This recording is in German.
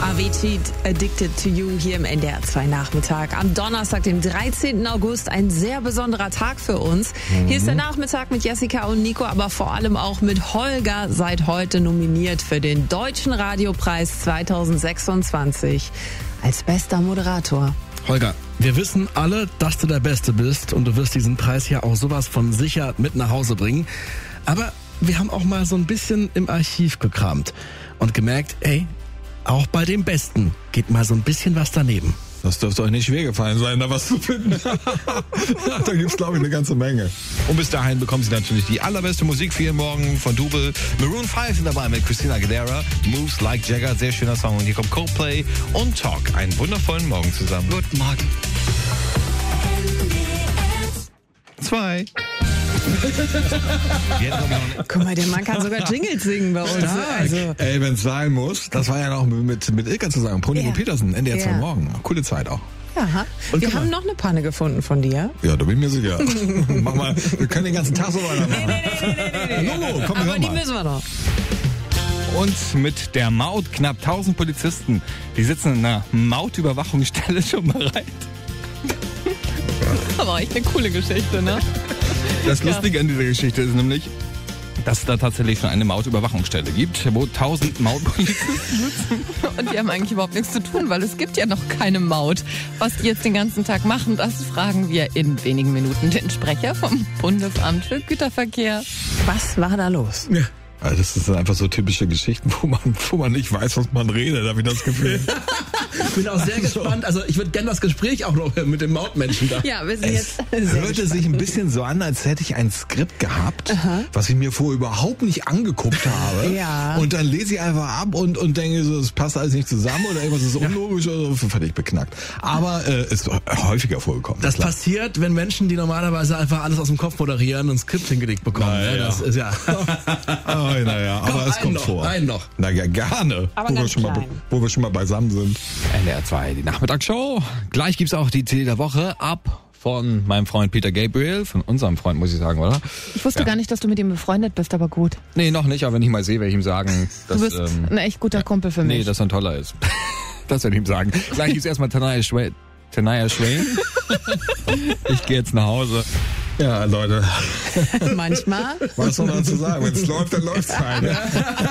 Avicii, Addicted to You hier im NDR 2 Nachmittag. Am Donnerstag, dem 13. August, ein sehr besonderer Tag für uns. Hier ist der Nachmittag mit Jessica und Nico, aber vor allem auch mit Holger, seit heute nominiert für den Deutschen Radiopreis 2026 als bester Moderator. Holger, wir wissen alle, dass du der Beste bist und du wirst diesen Preis ja auch sowas von sicher mit nach Hause bringen. Aber wir haben auch mal so ein bisschen im Archiv gekramt und gemerkt, auch bei dem Besten geht mal so ein bisschen was daneben. Das dürfte euch nicht schwer gefallen sein, da was zu finden. Da gibt's, glaube ich, eine ganze Menge. Und bis dahin bekommen Sie natürlich die allerbeste Musik für Ihren Morgen von Double. Maroon 5 sind dabei mit Christina Aguilera. Moves Like Jagger, sehr schöner Song. Und hier kommt Coldplay und Talk. Einen wundervollen Morgen zusammen. Guten Morgen. 2. Guck mal, der Mann kann sogar Jingles singen bei uns. Also, Wenn es sein muss. Das war ja noch mit Ilka zusammen. Pony und Petersen, NDR 2 Morgen. Coole Zeit auch. ja. Wir haben noch eine Panne gefunden von dir. Ja, da bin ich mir sicher. Mach mal, wir können den ganzen Tag so weitermachen. Nee. Komm, aber die müssen wir noch. Und mit der Maut knapp 1000 Polizisten. Die sitzen in einer Mautüberwachungsstelle schon bereit. Aber echt eine coole Geschichte, ne? Das Lustige an dieser Geschichte ist nämlich, dass es da tatsächlich schon eine Mautüberwachungsstelle gibt, wo 1000 Mautpolizisten sitzen. Und die haben eigentlich überhaupt nichts zu tun, weil es gibt ja noch keine Maut. Was die jetzt den ganzen Tag machen, das fragen wir in wenigen Minuten den Sprecher vom Bundesamt für Güterverkehr. Was war da los? Ja. Also das sind einfach so typische Geschichten, wo man nicht weiß, was man redet, habe ich das Gefühl. Ich bin auch sehr gespannt. Also ich würde gerne das Gespräch auch noch mit dem Mautmenschen da. Ja, wir sind jetzt sehr Hörte gespannt. sich ein bisschen so an, als hätte ich ein Skript gehabt, was ich mir vorher überhaupt nicht angeguckt habe. Ja. Und dann lese ich einfach ab und denke so, es passt alles nicht zusammen oder irgendwas ist unlogisch oder so, völlig beknackt. Aber ist häufiger vorgekommen. Das passiert, wenn Menschen, die normalerweise einfach alles aus dem Kopf moderieren, ein Skript hingelegt bekommen. Na Ne? ja. Das ist ja. Naja, Komm, aber es kommt noch, vor. einen noch. Na ja, gerne. Aber wo ganz klein. wir schon mal beisammen sind. NDR 2, die Nachmittagsshow. Gleich gibt's auch die CD der Woche ab von meinem Freund Peter Gabriel, von unserem Freund, muss ich sagen, oder? Ich wusste gar nicht, dass du mit ihm befreundet bist, aber gut. Nee, noch nicht, aber wenn ich mal sehe, werde ich ihm sagen, dass, Du bist ein echt guter Kumpel für mich. nee, dass er ein toller ist. Das werde ich ihm sagen. Gleich gibt's erstmal Tanaya Schwain. Ich gehe jetzt nach Hause. Ja, Leute, Manchmal. was soll man dazu sagen? Wenn es läuft, dann läuft's halt.